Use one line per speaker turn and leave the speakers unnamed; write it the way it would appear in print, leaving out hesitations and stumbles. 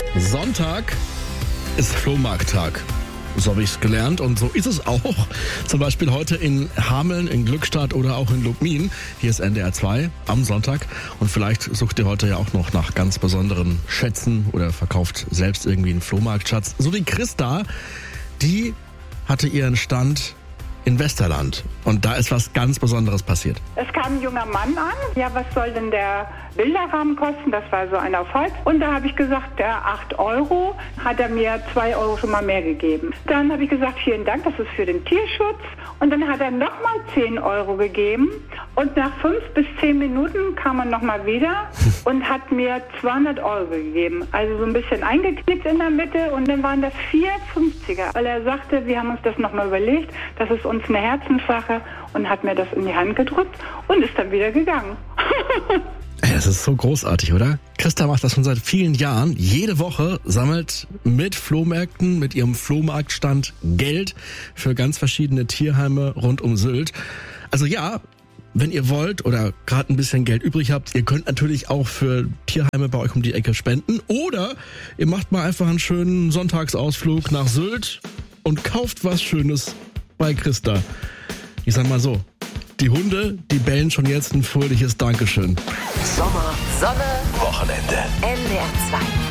Sonntag ist Flohmarkttag. So habe ich es gelernt und so ist es auch. Zum Beispiel heute in Hameln, in Glückstadt oder auch in Lubmin. Hier ist NDR 2 am Sonntag. Und vielleicht sucht ihr heute ja auch noch nach ganz besonderen Schätzen oder verkauft selbst irgendwie einen Flohmarktschatz. So wie Christa, die hatte ihren Stand in Westerland. Und da ist was ganz Besonderes passiert.
Es kam ein junger Mann an. Ja, was soll denn der Bilderrahmen kosten? Das war so ein auf Holz. Und da habe ich gesagt, der 8 Euro, hat er mir 2 Euro schon mal mehr gegeben. Dann habe ich gesagt, vielen Dank, das ist für den Tierschutz. Und dann hat er nochmal 10 Euro gegeben. Und nach 5 bis 10 Minuten kam er nochmal wieder und hat mir 200 Euro gegeben. Also so ein bisschen eingeknickt in der Mitte. Und dann waren das 4 50er. Weil er sagte, wir haben uns das nochmal überlegt, das ist uns eine Herzenssache, und hat mir das in die Hand gedrückt und ist dann wieder gegangen.
Ey, das ist so großartig, oder? Christa macht das schon seit vielen Jahren. Jede Woche sammelt mit Flohmärkten, mit ihrem Flohmarktstand Geld für ganz verschiedene Tierheime rund um Sylt. Also ja, wenn ihr wollt oder gerade ein bisschen Geld übrig habt, ihr könnt natürlich auch für Tierheime bei euch um die Ecke spenden. Oder ihr macht mal einfach einen schönen Sonntagsausflug nach Sylt und kauft was Schönes bei Christa. Ich sag mal so, die Hunde, die bellen schon jetzt ein fröhliches Dankeschön.
Sommer, Sonne,
Wochenende.
NDR 2.